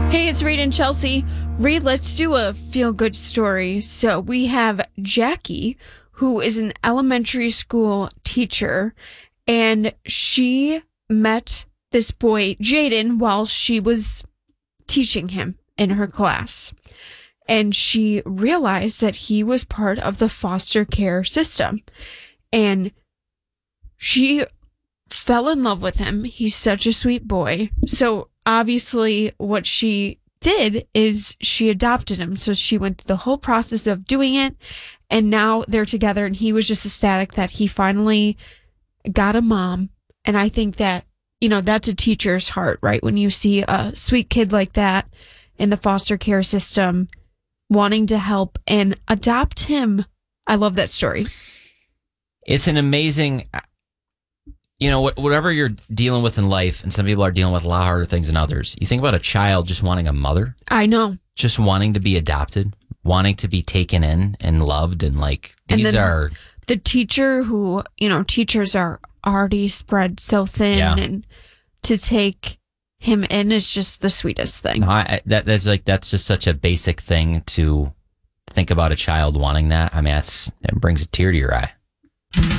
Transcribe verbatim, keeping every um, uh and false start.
Hey, it's Reed and Chelsea. Reed, let's do a feel-good story. So we have Jackie, who is an elementary school teacher, and she met this boy, Jaden, while she was teaching him in her class. And she realized that he was part of the foster care system. And she fell in love with him. He's such a sweet boy. So obviously what she did is she adopted him. So she went through the whole process of doing it, and now they're together, and he was just ecstatic that he finally got a mom. And I think that, you know, that's a teacher's heart, right? When you see a sweet kid like that in the foster care system wanting to help and adopt him. I love that story. It's an amazing, you know, whatever you're dealing with in life, and some people are dealing with a lot harder things than others. You think about a child just wanting a mother. I know. Just wanting to be adopted, wanting to be taken in and loved. And like, these and are... The teacher who, you know, teachers are already spread so thin, yeah. and to take him in is just the sweetest thing. No, I, that, that's like, that's just such a basic thing to think about a child wanting that. I mean, that's, it brings a tear to your eye.